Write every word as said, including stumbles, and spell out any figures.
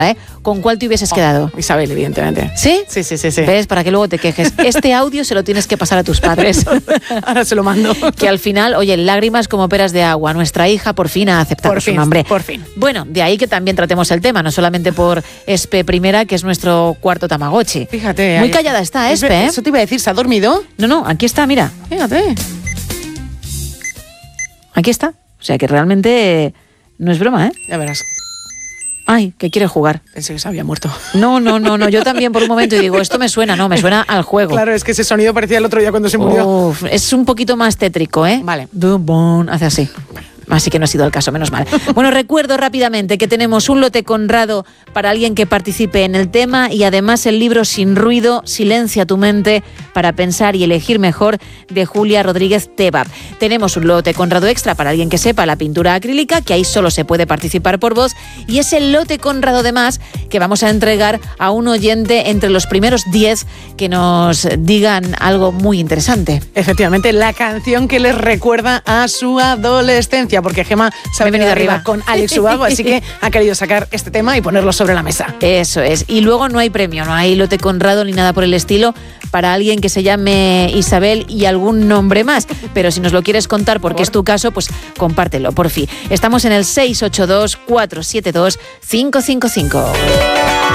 ¿eh? ¿Con cuál te hubieses quedado? Oh, Isabel, evidentemente. ¿Sí? Sí, sí, sí, sí. ¿Ves? Para que luego te quejes. Este audio se lo tienes que pasar a tus padres. Ahora se lo mando. Que al final, oye, lágrimas como peras de agua. Nuestra hija por fin ha aceptado Por su fin, nombre. por fin. Bueno, de ahí que también tratemos el tema, no solamente por Espe Primera, que es nuestro cuarto Tamagotchi. Fíjate. Muy ahí. callada está Es Espe, ver- ¿eh? Eso te iba a decir, ¿se ha dormido? No, no, aquí está, mira. Fíjate. Aquí está. O sea que realmente eh, no es broma, ¿eh? Ya verás. Ay, que quiere jugar. Pensé que se había muerto. No, no, no, no. Yo también por un momento digo, esto me suena, no, me suena al juego. Claro, es que ese sonido parecía el otro día cuando se murió. Uf, es un poquito más tétrico, ¿eh? Vale. Dum, bum, hace así. Así que no ha sido el caso, menos mal. Bueno, recuerdo rápidamente que tenemos un lote Conrado para alguien que participe en el tema y además el libro Sin ruido, silencia tu mente para pensar y elegir mejor de Julia Rodríguez Tebab. Tenemos un lote Conrado extra para alguien que sepa la pintura acrílica, que ahí solo se puede participar por voz, y es el lote Conrado de más que vamos a entregar a un oyente entre los primeros diez que nos digan algo muy interesante. Efectivamente, la canción que les recuerda a su adolescencia, porque Gemma se ha Me he venido venido arriba arriba. con Alex Ubago, así que ha querido sacar este tema y ponerlo sobre la mesa. Eso es. Y luego no hay premio, no hay lote Conrado ni nada por el estilo para alguien que se llame Isabel y algún nombre más. Pero si nos lo quieres contar porque es tu caso, pues compártelo, por fin. Estamos en el seis ocho dos, cuatro siete dos, cinco cinco cinco.